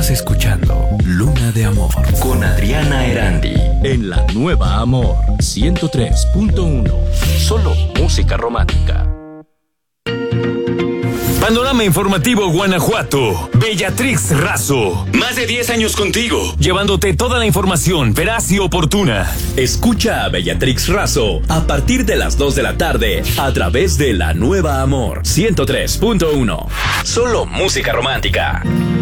Estás escuchando Luna de Amor con Adriana Erandi en la Nueva Amor 103.1. Solo música romántica. Panorama Informativo Guanajuato. Bellatrix Razo. Más de 10 años contigo, llevándote toda la información veraz y oportuna. Escucha a Bellatrix Razo a partir de las 2 de la tarde a través de la Nueva Amor 103.1. Solo música romántica.